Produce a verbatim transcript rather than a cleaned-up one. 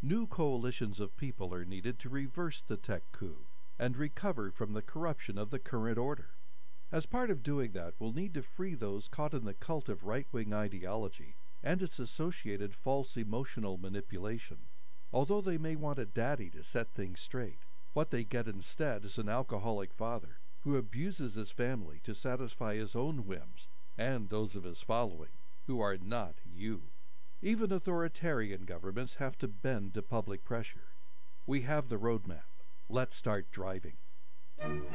New coalitions of people are needed to reverse the tech coup and recover from the corruption of the current order. As part of doing that, we'll need to free those caught in the cult of right-wing ideology and its associated false emotional manipulation. Although they may want a daddy to set things straight, what they get instead is an alcoholic father who abuses his family to satisfy his own whims and those of his following, who are not you. Even authoritarian governments have to bend to public pressure. We have the roadmap. Let's start driving.